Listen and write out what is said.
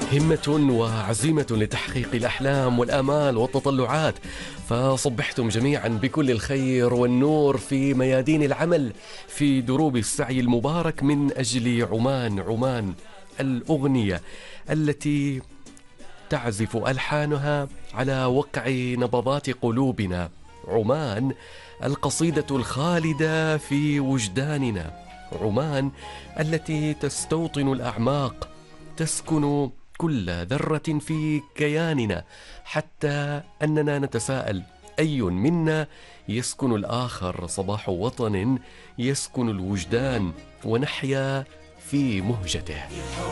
همة وعزيمة لتحقيق الأحلام والآمال والتطلعات، فصبحتم جميعا بكل الخير والنور في ميادين العمل في دروب السعي المبارك من أجل عمان. عمان الأغنية التي تعزف ألحانها على وقع نبضات قلوبنا، عمان القصيدة الخالدة في وجداننا، عمان التي تستوطن الأعماق، تسكن كل ذرة في كياننا، حتى أننا نتساءل أي منا يسكن الآخر. صباح وطن يسكن الوجدان ونحيا في مهجته.